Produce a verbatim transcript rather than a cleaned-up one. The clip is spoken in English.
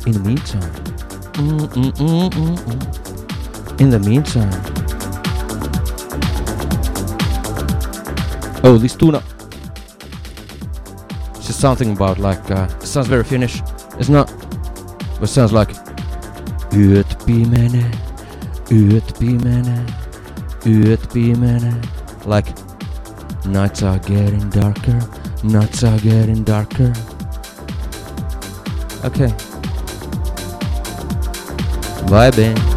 In the meantime, mm, mm, mm, mm, mm. In the meantime, oh, this tuna. It's just something about like. Uh, it sounds very Finnish. It's not. But it sounds like. Yöt pimenee, yöt pimenee, yöt pimenee. Like nights are getting darker, nights are getting darker. Okay. Vibing.